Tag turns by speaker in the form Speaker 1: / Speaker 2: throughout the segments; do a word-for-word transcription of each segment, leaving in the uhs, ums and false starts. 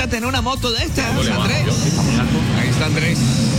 Speaker 1: gusta tener una moto de estas, Andrés? Ahí está Andrés.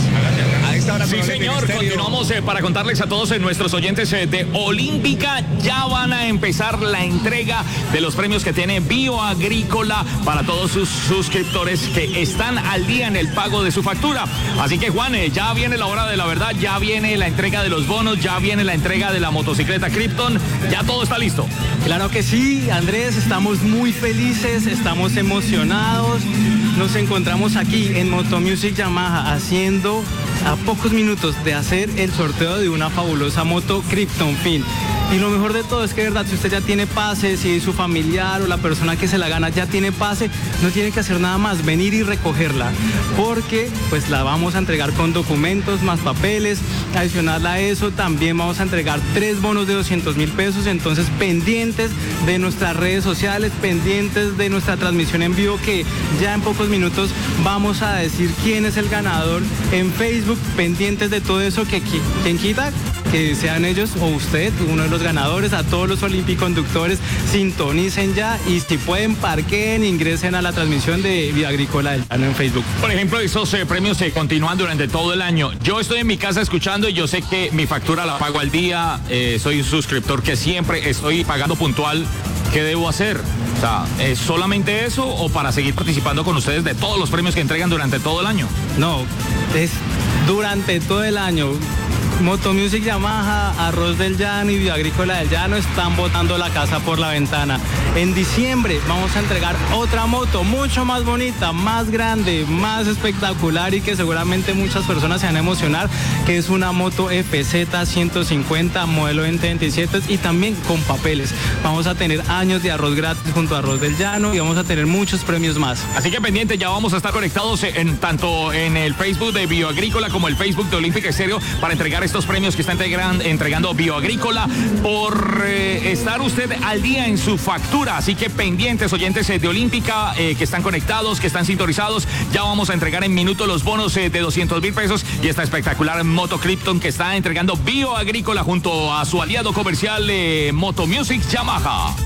Speaker 2: Sí, señor, continuamos eh, para contarles a todos eh, nuestros oyentes eh, de Olímpica. Ya van a empezar la entrega de los premios que tiene Bioagrícola para todos sus suscriptores que están al día en el pago de su factura. Así que, Juan, eh, ya viene la hora de la verdad, ya viene la entrega de los bonos, ya viene la entrega de la motocicleta Krypton, ya todo está listo.
Speaker 3: Claro que sí, Andrés, estamos muy felices, estamos emocionados. Nos encontramos aquí en Motomusic Yamaha haciendo a pocos minutos de hacer el sorteo de una fabulosa moto Krypton Fin. Y lo mejor de todo es que, de verdad, si usted ya tiene pase, si su familiar o la persona que se la gana ya tiene pase, no tiene que hacer nada más, venir y recogerla, porque pues la vamos a entregar con documentos, más papeles. Adicional a eso, también vamos a entregar tres bonos de doscientos mil pesos, entonces pendientes de nuestras redes sociales, pendientes de nuestra transmisión en vivo, que ya en pocos minutos vamos a decir quién es el ganador en Facebook, pendientes de todo eso, que quien quita que sean ellos o usted uno de los ganadores. A todos los olimpiconductores, sintonicen ya y si pueden parquen, ingresen a la transmisión de Bioagrícola del Llano en Facebook.
Speaker 2: Por ejemplo, esos eh, premios se continúan durante todo el año. Yo estoy en mi casa escuchando y yo sé que mi factura la pago al día, eh, soy un suscriptor que siempre estoy pagando puntual. ¿Qué debo hacer? O sea, ¿es solamente eso o para seguir participando con ustedes de todos los premios que entregan durante todo el año?
Speaker 3: No, es durante todo el año. Motomusic Yamaha, Arroz del Llano y Bioagrícola del Llano están botando la casa por la ventana. En diciembre vamos a entregar otra moto mucho más bonita, más grande, más espectacular y que seguramente muchas personas se van a emocionar, que es una moto F Z ciento cincuenta modelo veinte veintisiete y también con papeles. Vamos a tener años de arroz gratis junto a Arroz del Llano y vamos a tener muchos premios más.
Speaker 2: Así que pendiente, ya vamos a estar conectados en tanto en el Facebook de Bioagrícola como el Facebook de Olímpica Estéreo para entregar estos premios que está integran, entregando Bioagrícola por eh, estar usted al día en su factura. Así que pendientes, oyentes eh, de Olímpica, eh, que están conectados, que están sintonizados. Ya vamos a entregar en minutos los bonos eh, de doscientos mil pesos y esta espectacular moto Krypton que está entregando Bioagrícola junto a su aliado comercial eh, Motomusic Yamaha.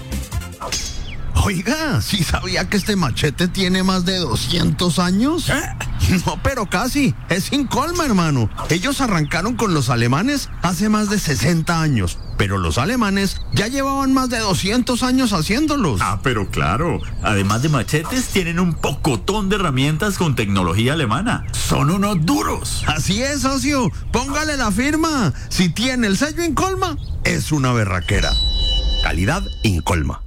Speaker 4: Oiga, ¿sí sabía que este machete tiene más de doscientos años? ¿Eh? No, pero casi. Es Incolma, hermano. Ellos arrancaron con los alemanes hace más de sesenta años, pero los alemanes ya llevaban más de doscientos años haciéndolos.
Speaker 5: Ah, pero claro. Además de machetes, tienen un pocotón de herramientas con tecnología alemana. Son unos duros.
Speaker 4: Así es, socio. Póngale la firma. Si tiene el sello Incolma, es una berraquera. Calidad Incolma.